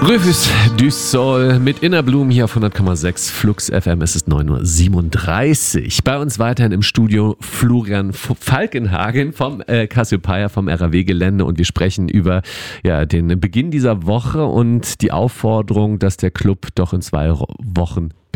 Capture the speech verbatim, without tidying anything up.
Rufus du Sol mit Inner Bloom hier auf hundert Komma sechs Flux F M. Es ist neun Uhr siebenunddreißig. Bei uns weiterhin im Studio Florian Falkenhagen vom äh, Cassiopeia vom R A W-Gelände und wir sprechen über ja, den Beginn dieser Woche und die Aufforderung, dass der Club doch in zwei Wochen